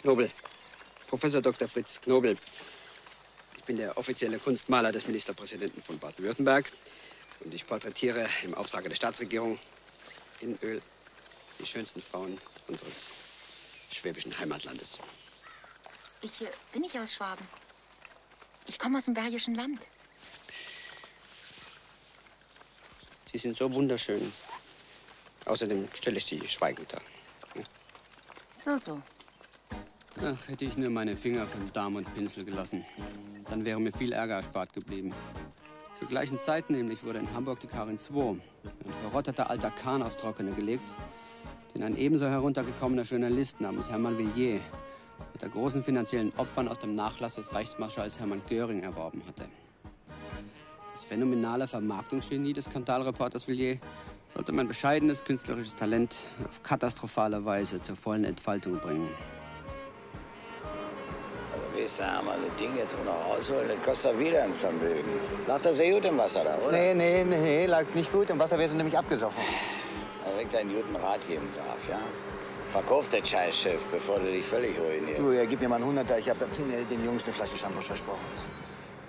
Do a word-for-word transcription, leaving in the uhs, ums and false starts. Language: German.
Knobel. Professor Doktor Fritz Knobel. Ich bin der offizielle Kunstmaler des Ministerpräsidenten von Baden-Württemberg. Und ich porträtiere im Auftrage der Staatsregierung in Öl die schönsten Frauen unseres schwäbischen Heimatlandes. Ich äh, bin nicht aus Schwaben. Ich komme aus dem Bergischen Land. Sie sind so wunderschön. Außerdem stelle ich Sie schweigend dar. Ja. So, so. Ach, hätte ich nur meine Finger von Darm und Pinsel gelassen. Dann wäre mir viel Ärger erspart geblieben. Zur gleichen Zeit nämlich wurde in Hamburg die Karin zwei, ein verrotteter alter Kahn, aufs Trockene gelegt, den ein ebenso heruntergekommener Journalist namens Hermann Villiers unter großen finanziellen Opfern aus dem Nachlass des Reichsmarschalls Hermann Göring erworben hatte. Das phänomenale Vermarktungsgenie des Skandalreporters Villiers sollte mein bescheidenes künstlerisches Talent auf katastrophale Weise zur vollen Entfaltung bringen. Also, wie sagen wir, das Ding jetzt auch noch rausholen, das kostet doch wieder ein Vermögen. Lag das sehr gut im Wasser da, oder? Nee, nee, nee, lag nicht gut. Im Wasser wäre sie nämlich abgesoffen. Also, wenn ich deinen guten Rat geben darf, ja? Verkauf das Scheißschiff, bevor du dich völlig ruinierst. Du, ja, gib mir mal einen Hunderter. Ich habe den Jungs eine Flasche Shampoos versprochen.